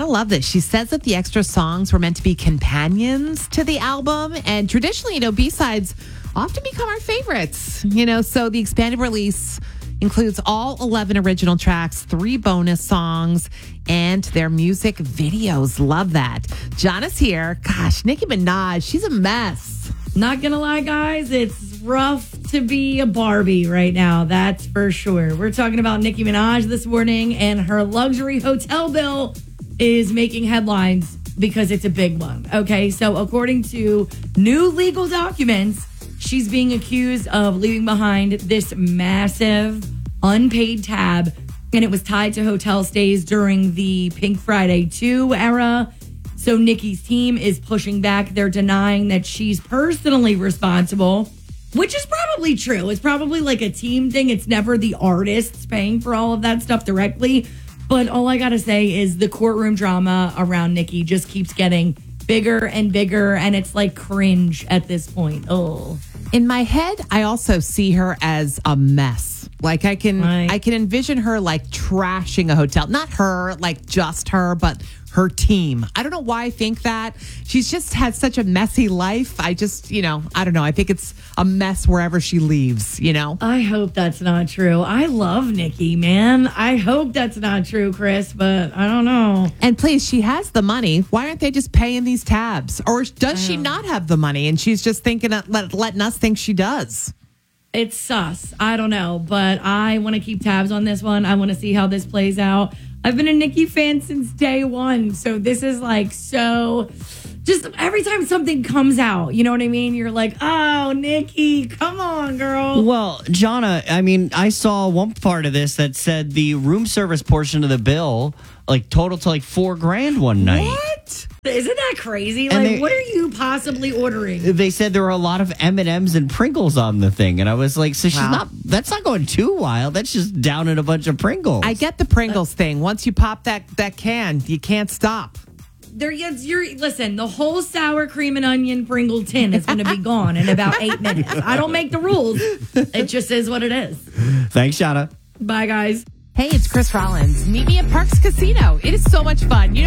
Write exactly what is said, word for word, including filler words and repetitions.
love this. She says that the extra songs were meant to be companions to the album. And traditionally, you know, B-sides often become our favorites. You know, so the expanded release includes all eleven original tracks, three bonus songs, and their music videos. Love that. John is here. Gosh, Nicki Minaj, she's a mess. Not gonna lie, guys, it's rough to be a Barbie right now. That's for sure. We're talking about Nicki Minaj this morning, and her luxury hotel bill is making headlines because it's a big one. Okay, so according to new legal documents, she's being accused of leaving behind this massive unpaid tab, and it was tied to hotel stays during the Pink Friday two era. So Nicki's team is pushing back. They're denying that she's personally responsible, which is probably true. It's probably like a team thing. It's never the artists paying for all of that stuff directly. But all I got to say is the courtroom drama around Nicki just keeps getting bigger and bigger, and it's like cringe at this point. Oh. In my head, I also see her as a mess. Like I can Right. I can envision her like trashing a hotel. Not her, like just her, but her team. I don't know why I think that. She's just had such a messy life. I just, you know, I don't know. I think it's a mess wherever she leaves, you know? I hope that's not true. I love Nicki, man. I hope that's not true, Chris, but I don't know. And please, she has the money. Why aren't they just paying these tabs? Or does she not have the money and she's just thinking, of let, letting us think she does? It's sus. I don't know, but I want to keep tabs on this one. I want to see how this plays out. I've been a Nicki fan since day one, so this is like so... Just every time something comes out, you know what I mean? You're like, oh, Nicki, come on, girl. Well, Jonna, I mean, I saw one part of this that said the room service portion of the bill, like, total to like four grand one night. What? Isn't that crazy? And Like, they- what are you possibly ordering? They said there were a lot of M and M's and Pringles on the thing, and I was like, so she's Wow. not, that's not going too wild. That's just downing a bunch of Pringles. I get the Pringles thing. Once you pop that, that can, you can't stop. There, you're, listen, the whole sour cream and onion Pringle tin is going to be gone in about eight minutes. I don't make the rules. It just is what it is. Thanks, Jonna. Bye, guys. Hey, it's Chris Rollins. Meet me at Parks Casino. It is so much fun. You know